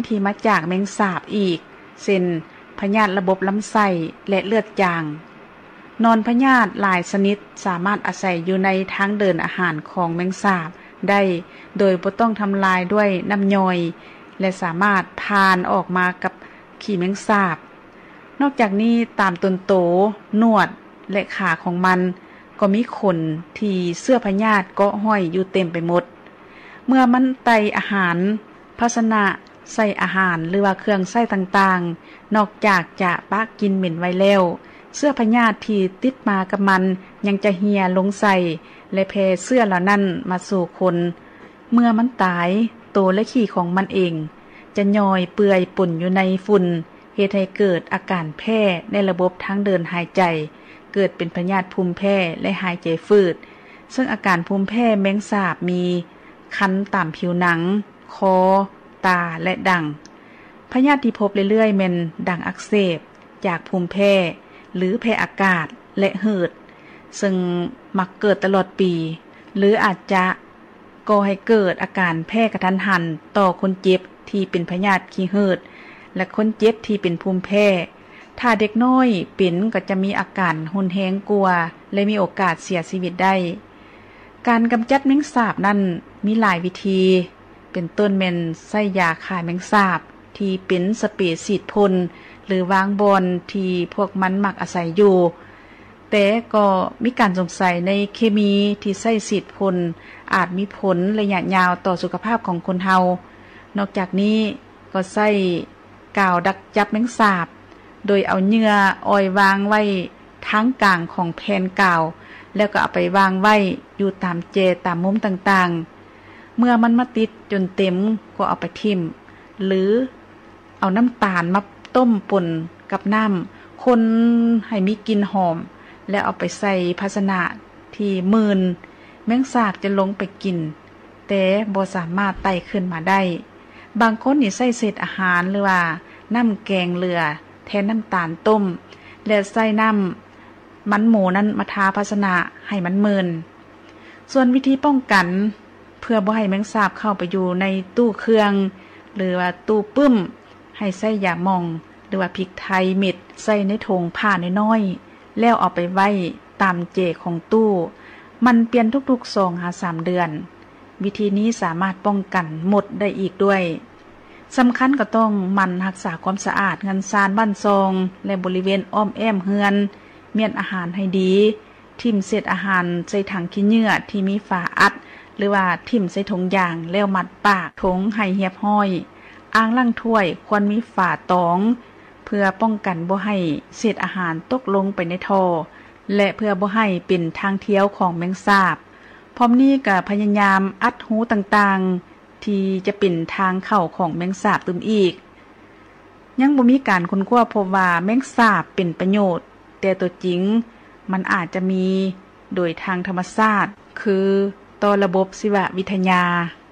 ที่มาจากแมงสาบอีกเช่นพยาธิระบบลำไส้และเลือดจางนอนพยาธิหลายชนิดสามารถอาศัยอยู่ในทางเดินอาหารของแมงสาบได้โดยบ่ต้องทำลายด้วยน้ำย่อยและสามารถผ่านออกมากับขี้แมงสาบนอกจากนี้ตามต้นโตหนวดและขาของมันก็มีขนที่เสื้อพยาธิเกาะห้อยอยู่เต็มไปหมดเมื่อมันไตอาหารภาชนะใส่อาหารหรือว่าเครื่องใส่ต่างๆนอกจากจะปะกินเหม็นไว้แล้วเสื้อพยาธิที่ติดมากับมันยังจะเหี่ยลงใส่และแพร่เสื้อเหล่านั้นมาสู่คนเมื่อมันตายโตและขี้ของมันเองจะย่อยเปื่อยปุ่นอยู่ในฝุ่นเฮ็ดให้เกิดอาการแพ้ในระบบทางเดินหายใจเกิดเป็นพยาธิภูมิแพ้และหายใจฝืดซึ่งอาการภูมิแพ้แมงสาบมีคันตามผิวหนังคอตาและดังพยาธิที่พบเรื่อยๆแม่นดังอักเสบจากภูมิแพ้หรือแพ้อากาศและหืดซึ่งมักเกิดตลอดปีหรืออาจจะก่อให้เกิดอาการแพ้กระทันหันต่อคนเจ็บที่เป็นพยาธิขี้หืดและคนเจ็บที่เป็นภูมิแพ้ถ้าเด็กน้อยเป็นก็จะมีอาการหุนแฮงกลัวและมีโอกาสเสียชีวิตได้การกำจัดแมงสาบนั้นมีหลายวิธีเป็นต้นแม่นใส่ยาฆ่าแมงสาบที่เป็นสเปรย์ฉีดพ่นหรือวางบอนที่พวกมันมักอาศัยอยู่แต่ก็มีการสงสัยในเคมีที่ใส่ฉีดพ่นอาจมีผลระยะยาวต่อสุขภาพของคนเฮานอกจากนี้ก็ใส่กาวดักจับแมงสาบโดยเอาเหยื่อออยวางไว้ทั้งกลางของแผ่นกาวแล้วก็เอาไปวางไว้อยู่ตามเจตามมุมต่างๆเมื่อมันมาติดจนเต็มก็เอาไปทิ่มหรือเอาน้ำตาลมาต้มป่นกับน้ำคนให้มีกลิ่นหอมแล้วเอาไปใส่ภาชนะที่มืนแมงสาบจะลงไปกินแต่บ่สามารถไต่ขึ้นมาได้บางคนนี่ใส่เศษอาหารหรือว่าน้ำแกงเหลือแทนน้ำตาลต้มและใส่น้ำมันหมูนั้นมาทาภาชนะให้มันมืนส่วนวิธีป้องกันเพื่อบ่ให้แมงสาบเข้าไปอยู่ในตู้เครื่องหรือว่าตู้ปึ้มให้ใส่ยาหม่องหรือว่าพริกไทยเม็ดใส่ในถุงผ้าน้อยๆแล้วเอาไปไว้ตามเจของตู้มันเปลี่ยนทุกๆ2-3 เดือนวิธีนี้สามารถป้องกันหมดได้อีกด้วยสำคัญก็ต้องมันรักษาความสะอาดเงินซานบ้านซองและบริเวณอ้อมแอมเฮือนเมียนอาหารให้ดีทิ่มเศษอาหารใส่ถังขี้เหงื่อที่มีฝาอัดหรือว่าทิ่มใส่ถุงยางแล้วมัดปากถุงให้เหียบห้อยอ่างล้างถ้วยควรมีฝาตองเพื่อป้องกันบ่ให้เศษอาหารตกลงไปในท่อและเพื่อบ่ให้เป็นทางเที่ยวของแมงสาบพร้อมนี้ก็พยายามอัดหูต่างๆที่จะเป็นทางเข้าของแมงสาบตื่มอีกยังบ่มีการค้นคว้าพบว่าแมงสาบเป็นประโยชน์แต่ตัวจริงมันอาจจะมีโดยทางธรรมชาติคือต่อระบบชีววิทยา